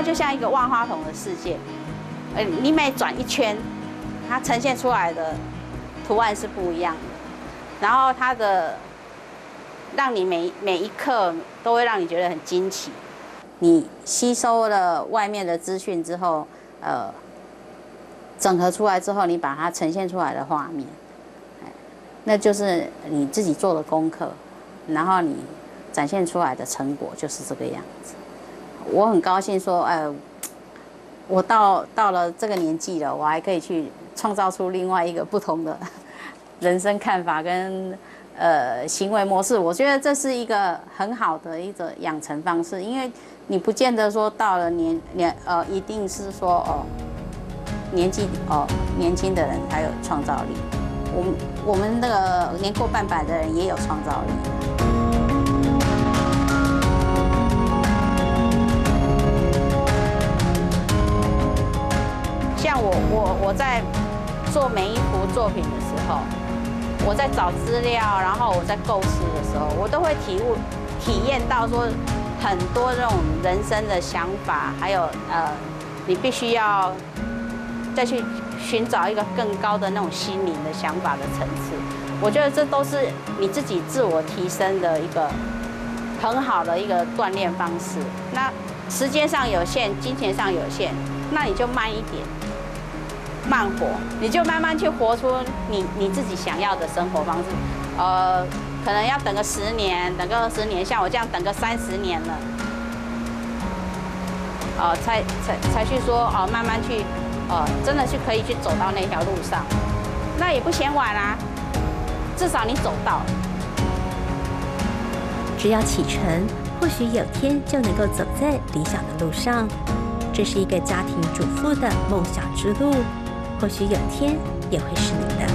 就像一个万花筒的世界，你每转一圈，它呈现出来的图案是不一样的，然后它的让你每一刻都会让你觉得很惊奇。你吸收了外面的资讯之后，整合出来之后，你把它呈现出来的画面，那就是你自己做的功课，然后你展现出来的成果就是这个样子。我很高兴说，我到了这个年纪了，我还可以去创造出另外一个不同的人生看法跟行为模式。我觉得这是一个很好的一个养成方式，因为你不见得说到了一定是说年轻的人才有创造力。我们那个年过半百的人也有创造力。像我在做每一幅作品的时候，我在找资料，然后我在构思的时候，我都会体验到说很多这种人生的想法，还有你必须要再去寻找一个更高的那种心灵的想法的层次。我觉得这都是你自己自我提升的一个很好的一个锻炼方式。那时间上有限，金钱上有限，那你就慢一点，慢活，你就慢慢去活出你自己想要的生活方式。可能要等个10年，等个20年，像我这样等个30年了，才去说慢慢去，真的是可以去走到那条路上，那也不嫌晚啦，至少你走到了。 只要启程，或许有天就能够走在理想的路上。这是一个家庭主妇的梦想之路，或许有天也会是你的。